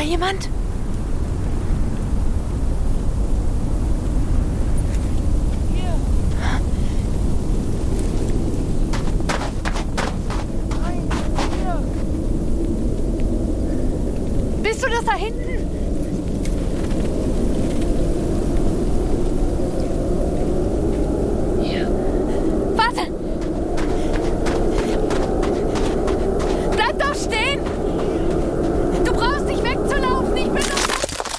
da jemand? Hier. Nein, hier. Bist du das da hinten?